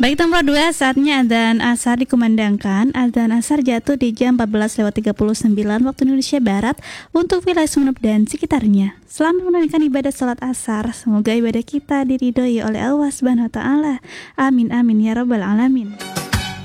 Baik nomor 2, saatnya adzan asar dikumandangkan. Adzan asar jatuh di jam 14.39 waktu Indonesia Barat untuk wilayah Sumeneb dan sekitarnya. Selamat menunaikan ibadah salat asar. Semoga ibadah kita diridhoi oleh Allah Subhanahu wa taala. Amin amin ya rabbal alamin.